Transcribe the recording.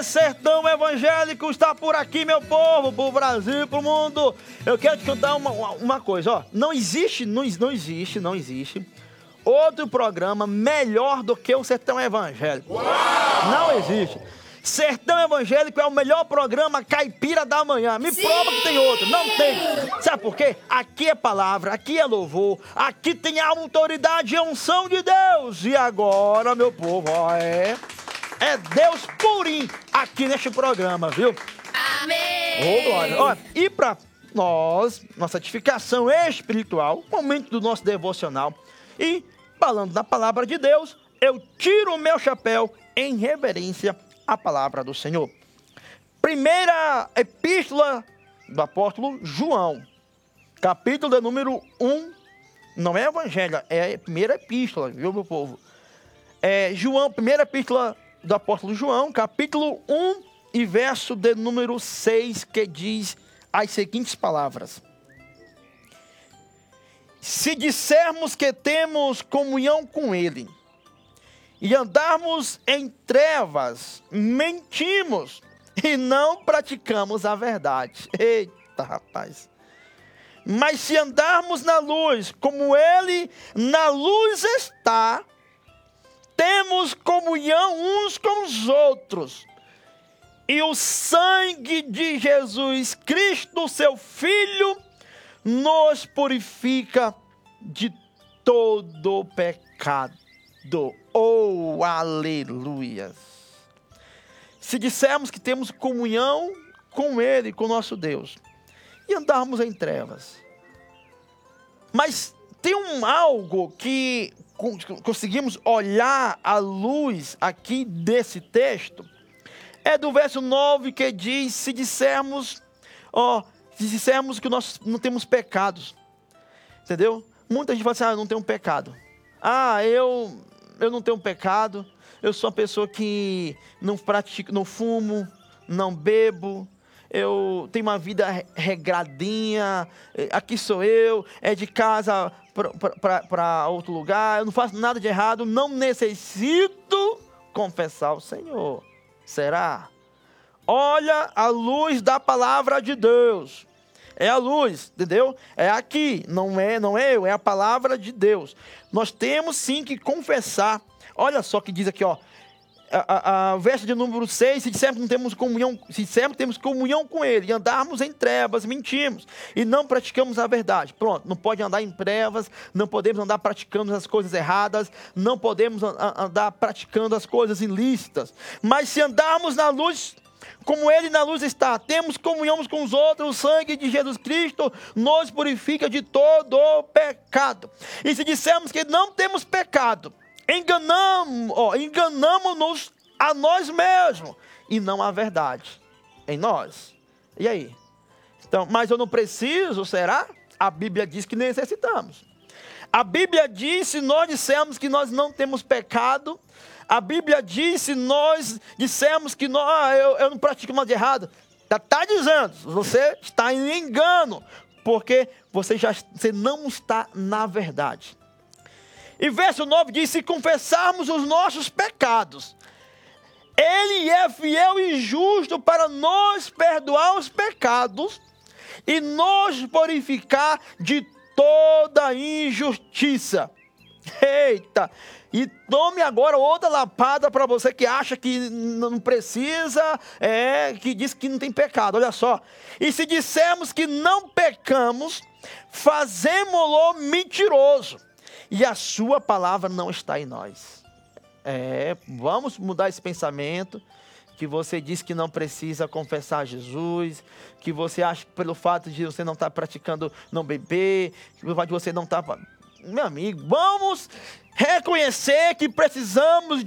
Sertão Evangélico está por aqui, meu povo, pro Brasil, pro mundo. Eu quero te contar uma coisa, ó. Não existe outro programa melhor do que o Sertão Evangélico. Uau! Não existe. Sertão Evangélico é o melhor programa caipira da manhã. Me prova que tem outro. Não tem. Sabe por quê? Aqui é palavra, aqui é louvor, aqui tem a autoridade e a unção de Deus. E agora, meu povo, ó, é Deus purinho aqui neste programa, viu? Amém! Ô, glória. Ó, e pra nós, nossa edificação espiritual, momento do nosso devocional, e falando da palavra de Deus, eu tiro o meu chapéu em reverência à palavra do Senhor. Primeira epístola do apóstolo João, capítulo de número 1, não é evangelho, é a primeira epístola, viu, meu povo? É João, primeira epístola do apóstolo João, capítulo 1 e verso de número 6, que diz as seguintes palavras: se dissermos que temos comunhão com Ele e andarmos em trevas, mentimos e não praticamos a verdade. Eita, rapaz! Mas se andarmos na luz, como Ele na luz está, temos comunhão uns com os outros. E o sangue de Jesus Cristo, seu Filho, nos purifica de todo pecado. Oh, aleluias! Se dissermos que temos comunhão com Ele, com nosso Deus, e andarmos em trevas, mas tem algo que conseguimos olhar à luz aqui desse texto, é do verso 9 que diz, se dissermos que nós não temos pecados, entendeu? Muita gente fala assim, eu não tenho pecado. Eu não tenho pecado, eu sou uma pessoa que não pratico, não fumo, não bebo, eu tenho uma vida regradinha, aqui sou eu, é de casa para outro lugar, eu não faço nada de errado, não necessito confessar ao Senhor. Será? Olha a luz da palavra de Deus. É a luz, entendeu? É aqui, não é eu, é a palavra de Deus. Nós temos sim que confessar. Olha só o que diz aqui, ó. O verso de número 6, se dissermos que temos comunhão com Ele e andarmos em trevas, mentimos e não praticamos a verdade. Pronto, não pode andar em trevas, não podemos andar praticando as coisas erradas, não podemos andar praticando as coisas ilícitas. Mas se andarmos na luz, como Ele na luz está, temos comunhão uns com os outros, o sangue de Jesus Cristo nos purifica de todo o pecado. E se dissermos que não temos pecado, enganamos-nos a nós mesmos e não a verdade em nós. E aí? Então, mas eu não preciso, será? A Bíblia diz que necessitamos. A Bíblia diz, se nós dissermos que nós não temos pecado, a Bíblia diz, se nós dissermos que eu não pratico nada de errado, está dizendo, você está em engano, porque você não está na verdade. E verso 9 diz, se confessarmos os nossos pecados, Ele é fiel e justo para nos perdoar os pecados e nos purificar de toda injustiça. Eita! E tome agora outra lapada para você que acha que não precisa, que diz que não tem pecado. Olha só. E se dissermos que não pecamos, fazemo-lo mentiroso, e a sua palavra não está em nós. Vamos mudar esse pensamento, que você diz que não precisa confessar Jesus, que você acha que pelo fato de você não estar praticando não beber, pelo fato de você não estar... Meu amigo, vamos reconhecer que precisamos